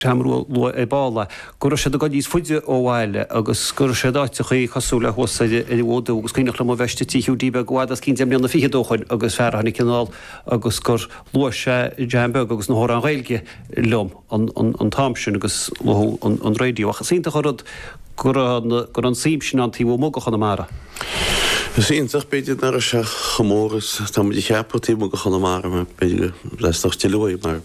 Tamrú lu bála gur sé go dís fuide óháile agus gur sé dáte chu chasúla hosaide i bhóda agus cíine le bheiste tíúdíbe goádas cin na fiadóchain agus fearhanna cinál agus gur lu sé Jambe agus na hór an réilge lom an tamsin agus an réidiú a sínta chorod gur an síimsin an tíú mógachan na mara. Síntaach beidir nar se chamóras tá muidir cheapatí mógachan na mara mar beidir leis nach tilói mar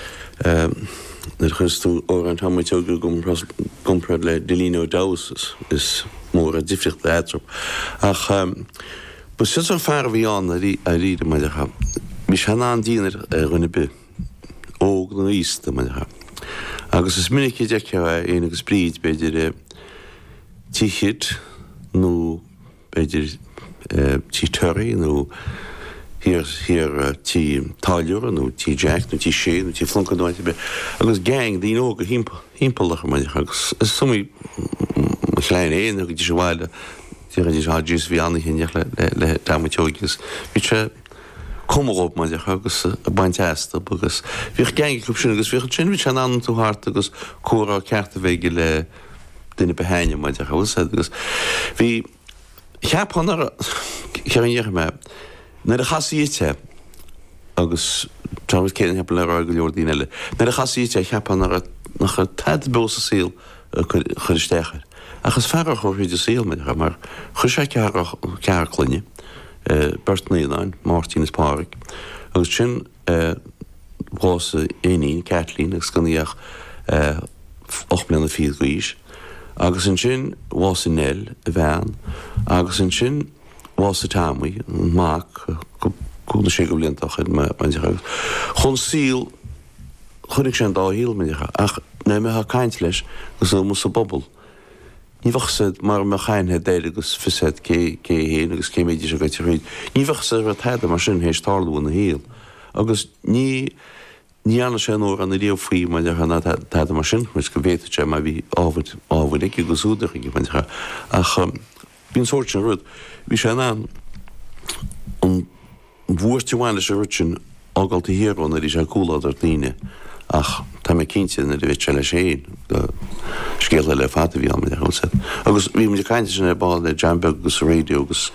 chustú ó an tamteogu gomprad le Delino Dawes is mór a difricht letrop. Ach, bu si an fear bhí an a ríide maidir ha. Mi se an dínar rinne be óg na ísta maidir ha. Agus is minic de ein agus bríd beidir tíchid nó beidir títöri nó Hier tí táileúra nó tí Jack nó tí sé nó tí floncadáite be agus gang dí óga hímpelach me agus is sumí chléin éon agus tí bhile tí dís bhí anna chéineach le dámateogus bhí sé cumóp me agus a bainteasta agus bhíh gang club sin agus bhíh sin bhí an an túthart agus cuara ceartta bhéige le duine behaine me agus bhí cheaphannar chearinnéach me Na a chaíte agus Thomas céan heb le go leor díile. Na a chaíte cheapan nach a tad bósa síl chuiristeachir. Agus fear chuidir síl me mar chu sé cearclinne Bertnaíáin, Martínus Páric, agus sin bhása éí Catlín agus ganníach 8 bliana fiad goís. Agus an sin bhása nel a bhean, agus an sin was het tamí maak koele sé go bliintach chun síl chunig sé dáhíil me ach ne me ha kaint leis gus muss a bobbel. Nífach se mar me chain het déide agus fiset cé hé agus cé méidir go ríd. Nífach se heide mar sin hééis tarlú na héal. agus ní anna sé nóir an ríomh faoi me na táide mar sin, mus go bhéte sé mai bhí ábhad ige go súdach ige me ach bín sort sin rud. Bhí sé an bhuairteháine sé rutin ágalta hiarón a dí sé cúládar líine ach tá mé cinnte na bhíh se le sé scéala le fata bhí an chusa. Agus bhí me caiinte sin bá le Jambe agus radio agus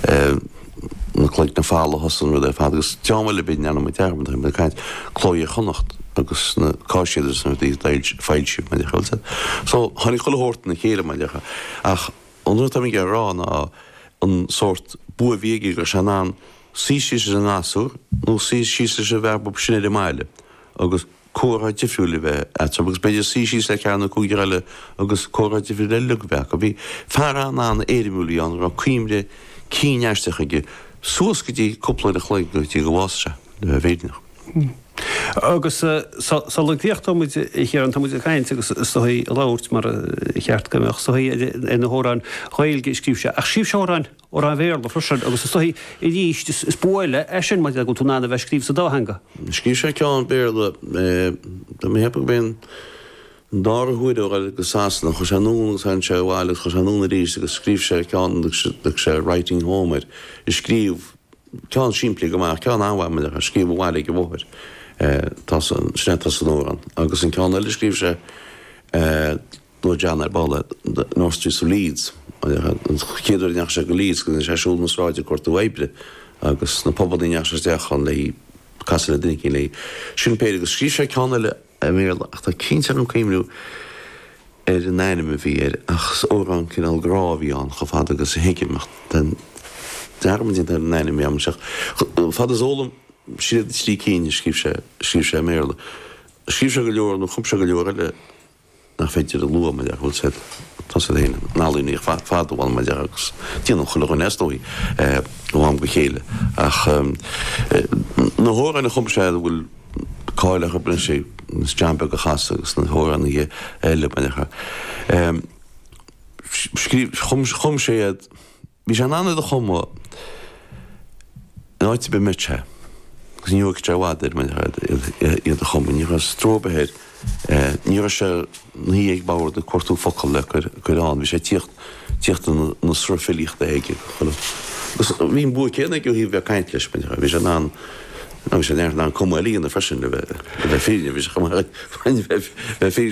na chluid na fála hosan ru le fada agus teáil le bíine anna tearmanta me caiint chlóí chonacht agus na cáisiidir san dí feilisiú me chusa. So tháinig chohort na chéile me ach an tá mé rá an sort bua bhéigi gur sean an síisi an asú nó síisi sé bhar bob sinna de meile agus córa difriúla bheith agus beidir síisi le ceanna cúidir eile agus córa difriú le lugbeach a bhí fear an éirimúlaí an ra cuimre cíneisteicha ige suas gotí cúpla de chléig gotí go bháiste le bhéidirnach. Agus salíocht chéar an tamid caiint agus stoí láirt mar cheart goach stoí ina hórán chailge scríbse. Ach síb seórán ó an bhéir le frusad agus stoí i ríist is bóile sin mai go túnána bheith scríb sa dáhanga. Scríb sé ceán béle mé heb ben dáhuiide agus sána chu sé nún san se bhile chu an núna ríist agus scríb sé ceán sé writing homer is scríb ceán siimplí go mar ceán áhaime a scríb bhile go bhir. Snet as an óran. Agus an ceán eile scríb sé nó Janar Balla North Street of Leeds. Chéidir neach sé go Leeds gon sé siúil nas ráide cuat Weibre agus na poblbal neach sé dechan le cas le duine le. Sin péidir agus scríb sé ceán eile mé ach tá cinnte an céimú an naine bhí ach óran cinál gráhí an go fad agus héicimeach den dearmid an naine mé am seach. Fad is ólam siad tí cíine scríb sé méle. Scríb se go leor nó chum se go leor eile nach féidir a lua me bhfuil sé tá sé héine nálíí fáháil me agus tí chu le nestóí bhám go chéile. Ach na hór na chum sé bhfuil cáile go brin sé Jambe go chas agus na hór an eile me chum sé bhí sé an anna a chumá náite be mitse. Níor teháidir me iad a chumma ní stróbehéir ní se ní ag báir de cuatú focail le gur an, bhí sé tíocht na srofilíocht a éige. Bhín bu céanna go hí bheith caiint leis bhí sé an sé an cumí an na fresin le bheith féine bhí